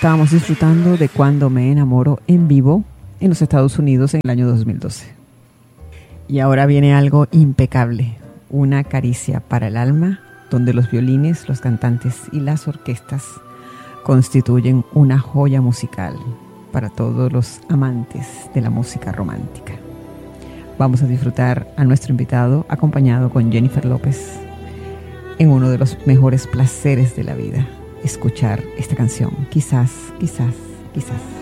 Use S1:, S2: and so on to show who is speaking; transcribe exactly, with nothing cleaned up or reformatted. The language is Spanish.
S1: estábamos disfrutando de Cuando me enamoro en vivo en los Estados Unidos en el año dos mil doce. Y ahora viene algo impecable, una caricia para el alma, donde los violines, los cantantes y las orquestas constituyen una joya musical para todos los amantes de la música romántica. Vamos a disfrutar a nuestro invitado acompañado con Jennifer López en uno de los mejores placeres de la vida, escuchar esta canción, quizás, quizás, quizás.